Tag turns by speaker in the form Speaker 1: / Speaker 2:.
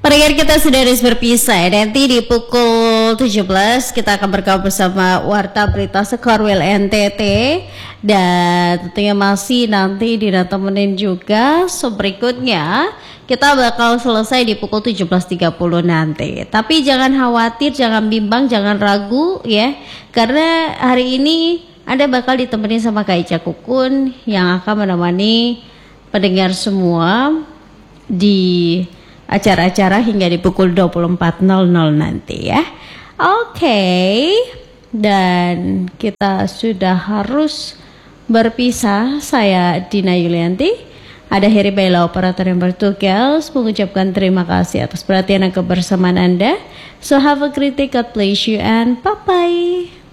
Speaker 1: Pendengar kita sudah harus berpisah. Nanti di pukul 17 kita akan bergabung bersama Warta Berita Sekarwil NTT. Dan tentunya masih nanti ditemenin juga. So berikutnya kita bakal selesai di pukul 17.30 nanti. Tapi jangan khawatir, jangan bimbang, jangan ragu ya. Karena hari ini Anda bakal ditemenin sama Kak Ica Kukun yang akan menemani pendengar semua di acara-acara hingga di pukul 24.00 nanti ya. Oke. Dan kita sudah harus berpisah. Saya Dina Yulianti, ada Heri Baila operator yang bertugas, mengucapkan terima kasih atas perhatian dan kebersamaan Anda. So have a great day, God bless you and bye-bye.